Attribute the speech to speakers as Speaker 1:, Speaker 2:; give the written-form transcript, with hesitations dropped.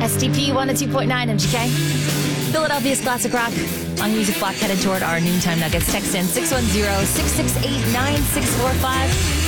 Speaker 1: STP 102.9 MGK. Philadelphia's classic rock on Music Block, headed toward our noontime nuggets. Text in 610-668-9645.